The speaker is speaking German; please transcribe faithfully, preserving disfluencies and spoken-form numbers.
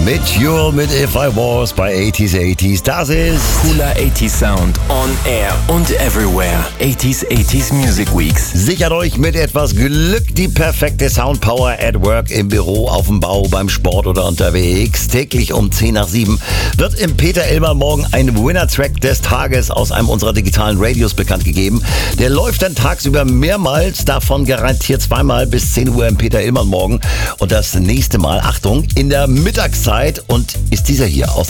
Mit Jule, mit If I Was bei achtziger achtziger. Das ist cooler achtziger Sound on air und everywhere. achtziger achtziger Music Weeks. Sichert euch mit etwas Glück die perfekte Soundpower at work, im Büro, auf dem Bau, beim Sport oder unterwegs. Täglich um zehn nach sieben wird im Peter Illmann Morgen ein Winner-Track des Tages aus einem unserer digitalen Radios bekannt gegeben. Der läuft dann tagsüber mehrmals, davon garantiert zweimal bis zehn Uhr im Peter Illmann Morgen. Und das nächste Mal, Achtung, in der Mittagszeit. Und ist dieser hier aus